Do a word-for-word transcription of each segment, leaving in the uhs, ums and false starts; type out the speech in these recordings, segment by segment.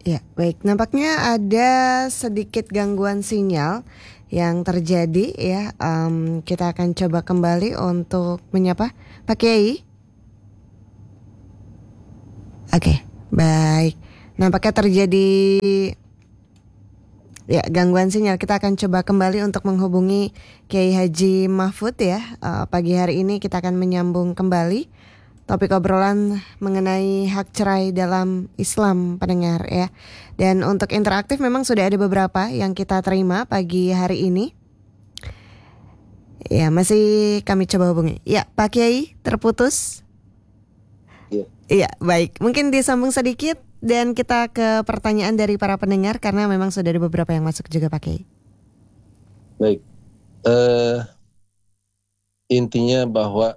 Ya, baik. Nampaknya ada sedikit gangguan sinyal yang terjadi ya. Em, kita akan coba kembali untuk menyapa Pak Kiai. Oke, baik. Nampaknya terjadi ya gangguan sinyal. Kita akan coba kembali untuk menghubungi Kiai Haji Mahfud ya. Eh, pagi hari ini kita akan menyambung kembali topik obrolan mengenai hak cerai dalam Islam pendengar ya. Dan untuk interaktif memang sudah ada beberapa yang kita terima pagi hari ini. Ya, masih kami coba hubungi. Ya, Pak Kiai terputus. Iya. Iya, baik. Mungkin disambung sedikit dan kita ke pertanyaan dari para pendengar karena memang sudah ada beberapa yang masuk juga Pak Kiai. Baik. Uh, intinya bahwa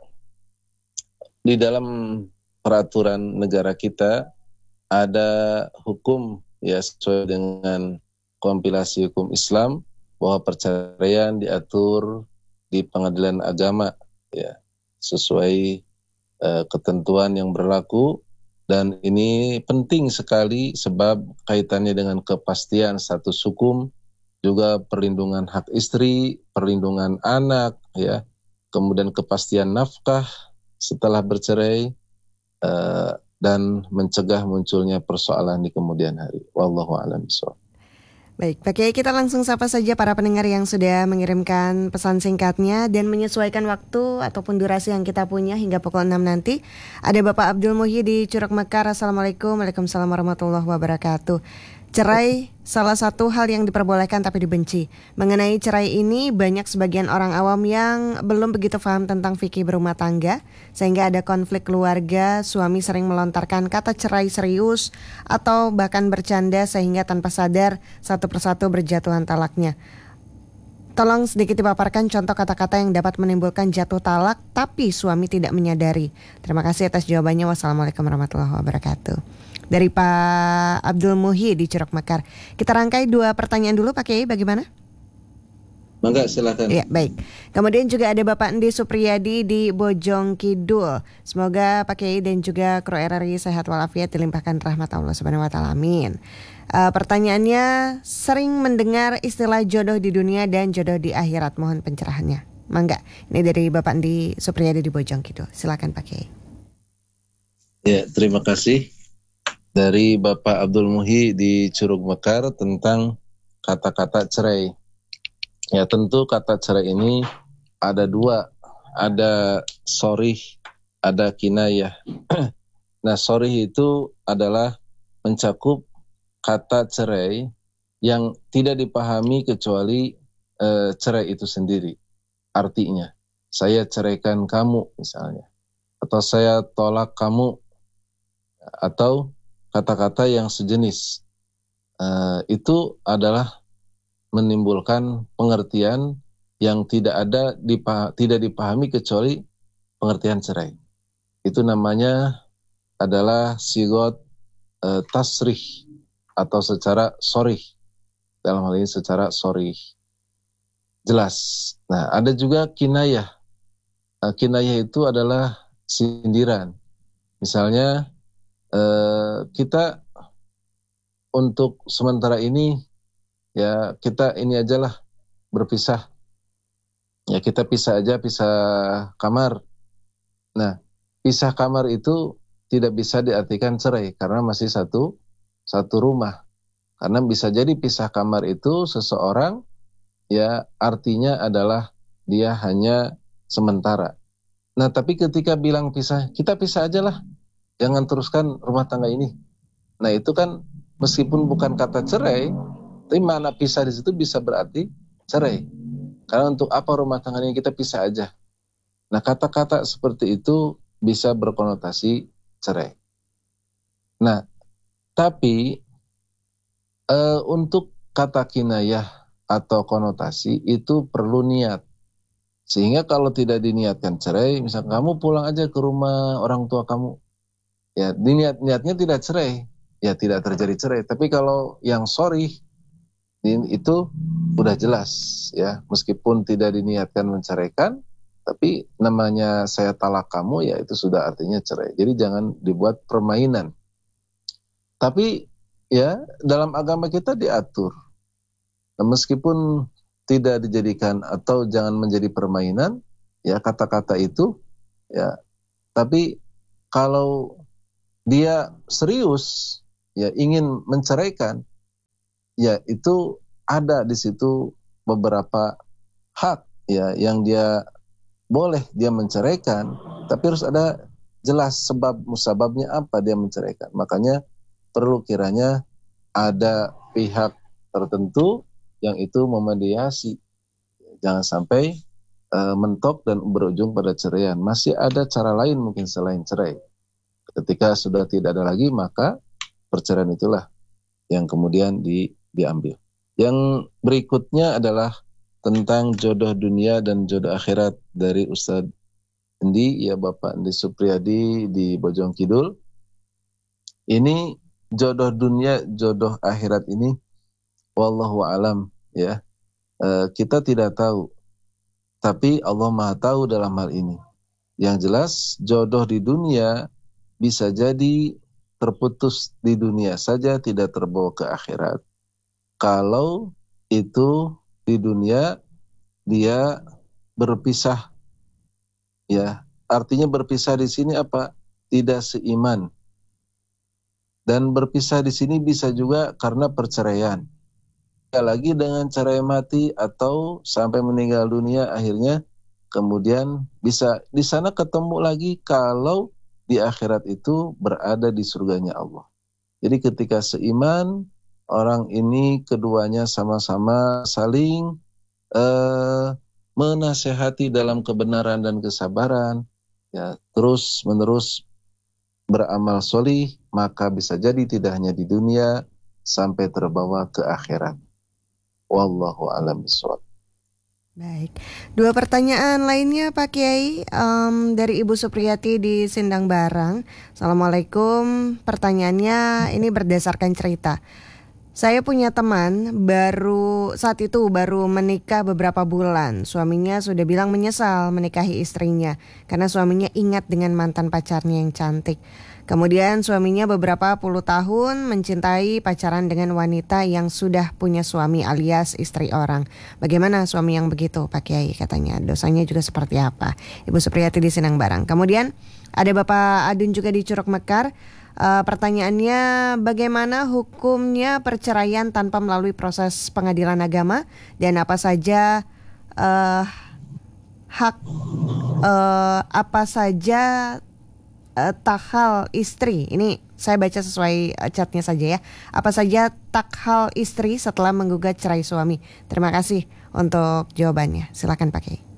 di dalam peraturan negara kita ada hukum ya sesuai dengan kompilasi hukum Islam bahwa perceraian diatur di pengadilan agama ya sesuai uh, ketentuan yang berlaku, dan ini penting sekali sebab kaitannya dengan kepastian status hukum, juga perlindungan hak istri, perlindungan anak ya, kemudian kepastian nafkah setelah bercerai, uh, dan mencegah munculnya persoalan di kemudian hari. Wallahu a'lam bishawab. Baik, Pak Kiai, kita langsung sapa saja para pendengar yang sudah mengirimkan pesan singkatnya dan menyesuaikan waktu ataupun durasi yang kita punya hingga pukul enam nanti. Ada Bapak Abdul Muhyi di Curug Mekar. Assalamualaikum. Waalaikumsalam warahmatullahi wabarakatuh. Cerai salah satu hal yang diperbolehkan tapi dibenci. Mengenai cerai ini banyak sebagian orang awam yang belum begitu paham tentang fikih berumah tangga, sehingga ada konflik keluarga, suami sering melontarkan kata cerai serius atau bahkan bercanda sehingga tanpa sadar satu persatu berjatuhan talaknya. Tolong sedikit dipaparkan contoh kata-kata yang dapat menimbulkan jatuh talak tapi suami tidak menyadari. Terima kasih atas jawabannya. Wassalamualaikum warahmatullahi wabarakatuh. Dari Pak Abdul Muhyi di Curug Mekar. Kita rangkai dua pertanyaan dulu Pak Kiai, bagaimana? Mangga, silakan. Ya, baik. Kemudian juga ada Bapak Endi Supriyadi di Bojong Kidul. Semoga Pak Kiai dan juga kru R R I sehat walafiat, dilimpahkan rahmat Allah Subhanahu wa taala. Amin. Uh, pertanyaannya, sering mendengar istilah jodoh di dunia dan jodoh di akhirat. Mohon pencerahannya. Mangga. Ini dari Bapak Endi Supriyadi di Bojong Kidul. Silakan Pak Kiai. Ya, terima kasih. Dari Bapak Abdul Muhyi di Curug Mekar tentang kata-kata cerai. Ya, tentu kata cerai ini ada dua, ada sorih, ada kinayah. Nah, sorih itu adalah mencakup kata cerai yang tidak dipahami kecuali e, cerai itu sendiri. Artinya, saya ceraikan kamu misalnya, atau saya tolak kamu, atau kata-kata yang sejenis. Uh, itu adalah menimbulkan pengertian yang tidak ada dipa- tidak dipahami kecuali pengertian cerai. Itu namanya adalah sigot uh, tasrih atau secara sorih. Dalam hal ini secara sorih. Jelas. Nah, ada juga kinayah. Uh, kinayah itu adalah sindiran. Misalnya uh, kita untuk sementara ini ya kita ini aja lah berpisah. Ya kita pisah aja, pisah kamar. Nah, pisah kamar itu tidak bisa diartikan cerai karena masih satu satu rumah. Karena bisa jadi pisah kamar itu seseorang ya artinya adalah dia hanya sementara. Nah, tapi ketika bilang pisah, kita pisah aja lah. Jangan teruskan rumah tangga ini. Nah, itu kan meskipun bukan kata cerai, tapi mana pisah di situ bisa berarti cerai. Karena untuk apa rumah tangga ini, kita pisah aja. Nah, kata-kata seperti itu bisa berkonotasi cerai. Nah, tapi e, untuk kata kinayah atau konotasi itu perlu niat. Sehingga kalau tidak diniatkan cerai, misalnya kamu pulang aja ke rumah orang tua kamu, ya diniat-niatnya tidak cerai, ya tidak terjadi cerai. Tapi kalau yang sorry itu udah jelas ya, meskipun tidak diniatkan menceraikan, tapi namanya saya talak kamu ya itu sudah artinya cerai. Jadi jangan dibuat permainan. Tapi ya dalam agama kita diatur. Nah, meskipun tidak dijadikan atau jangan menjadi permainan, ya kata-kata itu, ya. Tapi kalau dia serius, ya ingin menceraikan, ya itu ada di situ beberapa hak, ya yang dia boleh dia menceraikan, tapi harus ada jelas sebab musababnya apa dia menceraikan. Makanya perlu kiranya ada pihak tertentu yang itu memediasi. Jangan sampai uh, mentok dan berujung pada ceraian. Masih ada cara lain mungkin selain cerai. Ketika sudah tidak ada lagi, maka perceraian itulah yang kemudian di, diambil. Yang berikutnya adalah tentang jodoh dunia dan jodoh akhirat dari Ustadz Endi, ya Bapak Endi Supriyadi di Bojong Kidul. Ini jodoh dunia, jodoh akhirat ini, wallahu alam, ya. E, kita tidak tahu, tapi Allah Maha tahu dalam hal ini. Yang jelas jodoh di dunia bisa jadi terputus di dunia saja, tidak terbawa ke akhirat. Kalau itu di dunia dia berpisah, ya artinya berpisah di sini apa? Tidak seiman. Dan berpisah di sini bisa juga karena perceraian. Lagi dengan cerai mati atau sampai meninggal dunia, akhirnya kemudian bisa di sana ketemu lagi kalau di akhirat itu berada di surganya Allah. Jadi ketika seiman, orang ini keduanya sama-sama saling eh, menasehati dalam kebenaran dan kesabaran, ya terus menerus beramal solih, maka bisa jadi tidak hanya di dunia sampai terbawa ke akhirat. Wallahu a'lam bishawab. Baik, dua pertanyaan lainnya Pak Kiai, um, dari Ibu Supriyati di Sindang Barang. Assalamualaikum, pertanyaannya ini berdasarkan cerita. Saya punya teman baru saat itu baru menikah beberapa bulan. Suaminya sudah bilang menyesal menikahi istrinya karena suaminya ingat dengan mantan pacarnya yang cantik. Kemudian suaminya beberapa puluh tahun mencintai pacaran dengan wanita yang sudah punya suami alias istri orang. Bagaimana suami yang begitu Pak Kiai, katanya dosanya juga seperti apa? Ibu Supriyati di Sindang Barang. Kemudian ada Bapak Adun juga di Curug Mekar. Uh, pertanyaannya, bagaimana hukumnya perceraian tanpa melalui proses pengadilan agama dan apa saja uh, hak uh, apa saja uh, takhal istri? Ini saya baca sesuai uh, catnya saja ya. Apa saja takhal istri setelah menggugat cerai suami? Terima kasih untuk jawabannya. Silakan Pak Kiai.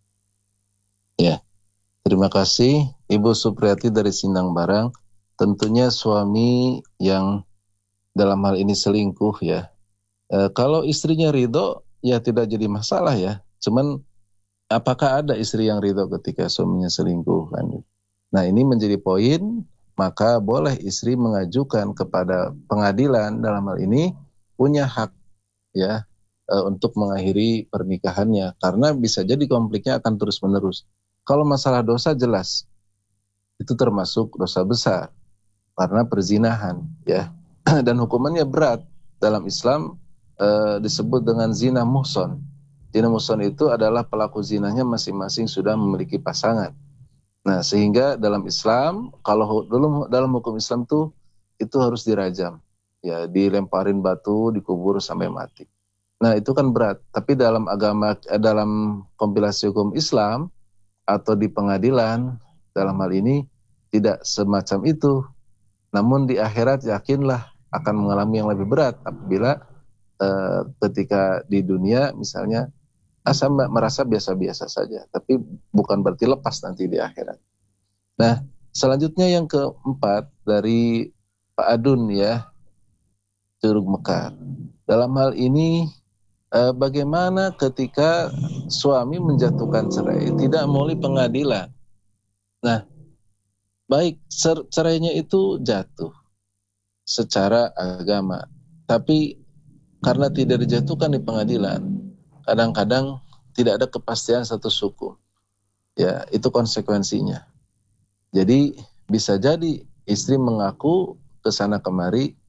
Ya, terima kasih Ibu Supriyati dari Sindang Barang. Tentunya suami yang dalam hal ini selingkuh ya. E, kalau istrinya ridho ya tidak jadi masalah ya. Cuman apakah ada istri yang ridho ketika suaminya selingkuh kan? Nah ini menjadi poin, maka boleh istri mengajukan kepada pengadilan dalam hal ini punya hak ya e, untuk mengakhiri pernikahannya. Karena bisa jadi konfliknya akan terus menerus. Kalau masalah dosa jelas, itu termasuk dosa besar. Karena perzinahan ya, dan hukumannya berat dalam Islam, e, disebut dengan zina muhson. Zina muhson itu adalah pelaku zinanya masing-masing sudah memiliki pasangan. Nah sehingga dalam Islam, kalau dulu dalam hukum Islam tuh itu harus dirajam, ya dilemparin batu, dikubur sampai mati. Nah itu kan berat. Tapi dalam agama, dalam kompilasi hukum Islam atau di pengadilan dalam hal ini tidak semacam itu. Namun di akhirat yakinlah akan mengalami yang lebih berat apabila eh, ketika di dunia misalnya asa merasa biasa-biasa saja, tapi bukan berarti lepas nanti di akhirat. Nah, selanjutnya yang keempat dari Pak Adun ya, Curug Mekar. Dalam hal ini eh, bagaimana ketika suami menjatuhkan cerai tidak melalui pengadilan. Nah, baik, cerainya itu jatuh secara agama, tapi karena tidak dijatuhkan di pengadilan, kadang-kadang tidak ada kepastian status hukum. Ya, itu konsekuensinya. Jadi bisa jadi istri mengaku ke sana kemari,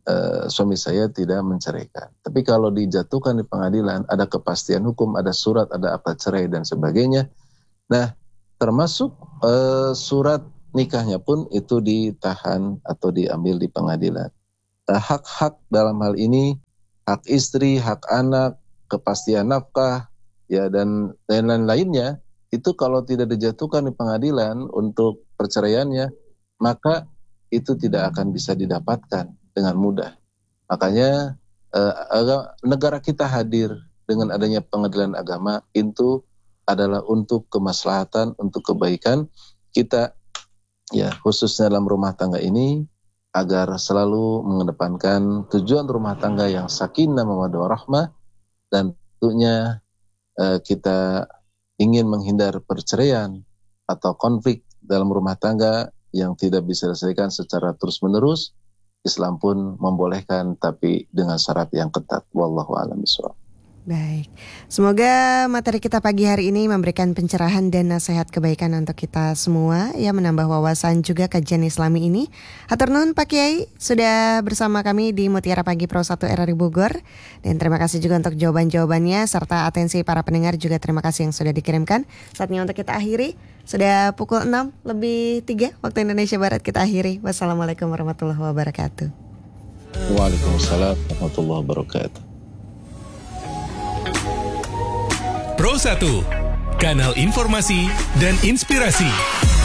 uh, suami saya tidak menceraikan. Tapi kalau dijatuhkan di pengadilan, ada kepastian hukum, ada surat, ada akta cerai dan sebagainya. Nah, termasuk uh, surat nikahnya pun itu ditahan atau diambil di pengadilan. Nah, hak-hak dalam hal ini, hak istri, hak anak, kepastian nafkah, ya dan dan lain-lainnya, itu kalau tidak dijatuhkan di pengadilan untuk perceraiannya, maka itu tidak akan bisa didapatkan dengan mudah. Makanya eh, negara kita hadir dengan adanya pengadilan agama itu adalah untuk kemaslahatan, untuk kebaikan kita, ya khususnya dalam rumah tangga ini, agar selalu mengedepankan tujuan rumah tangga yang sakinah mawaddah warahmah, dan tentunya eh, kita ingin menghindar perceraian atau konflik dalam rumah tangga yang tidak bisa diselesaikan secara terus-menerus. Islam pun membolehkan, tapi dengan syarat yang ketat. Wallahu a'lam bishawab. Baik, semoga materi kita pagi hari ini memberikan pencerahan dan nasihat kebaikan untuk kita semua, ya, menambah wawasan juga kajian Islami ini. Hatur nuhun Pak Kiai sudah bersama kami di Mutiara Pagi Pro satu R R I Bogor, dan terima kasih juga untuk jawaban-jawabannya serta atensi para pendengar juga terima kasih yang sudah dikirimkan. Saatnya untuk kita akhiri, sudah pukul enam lebih tiga waktu Indonesia Barat, kita akhiri. Wassalamualaikum warahmatullahi wabarakatuh. Waalaikumsalam warahmatullahi wabarakatuh. Pro satu, kanal informasi dan inspirasi.